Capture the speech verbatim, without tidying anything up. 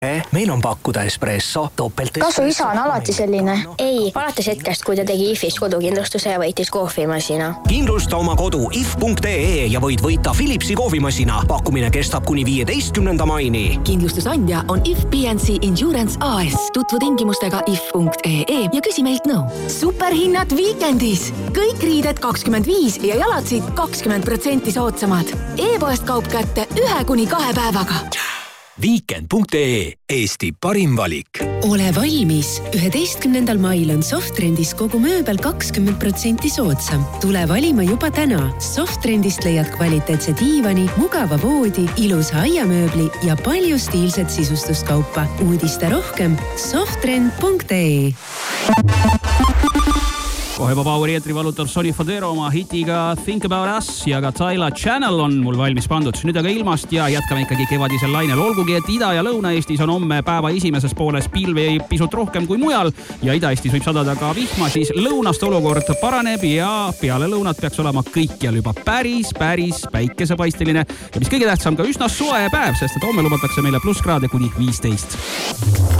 Meil on pakkuda espresso, topelt... Kas su isa on alati selline? Ei, alates hetkest, kui ta tegi I F-ist kodukindlustuse ja võitis kohvimasina. Kindlusta oma kodu I F punkt E E ja võid võita Philipsi kohvimasina. Pakkumine kestab kuni viieteistkümnenda maini. Kindlustusandja on I F P N C Insurance A S. Tutvu tingimustega I F punkt E E ja küsi meilt nõu. Superhinnad viikendis. Kõik riided kakskümmend viis ja jalatsid kakskümmend protsenti soodsamad. E-poest kaup kätte ühe kuni kahe päevaga. Weekend punkt E E. Eesti parim valik. Ole valmis. üheteistkümnendal mail on Softrendis kogu mööbel kakskümmend protsenti soodsam. Tule valima juba täna. Softrendist leiad kvaliteetse diivani, mugava voodi, ilusa aiamööbli ja palju stiilset sisustuskaupa. Uudiste rohkem Softrend punkt E E. Kohe Power eetri valutab Sonny Fodero oma hitiga Think About Us ja ka Tyla Channel on mul valmis pandud. Nüüd aga ilmast ja jätkame ikkagi kevadisel lainel. Olgugi, et Ida- ja Lõuna-Eestis on homme päeva esimeses pooles pilvi pisut rohkem kui mujal ja Ida-Eestis võib sadada ka vihma, siis lõunast olukord paraneb ja peale lõunat peaks olema kõikjal juba päris, päris päikesepaisteline ja mis kõige tähtsam ka üsna soe päev, sest et homme lubatakse meile plusskraade kuni viisteist.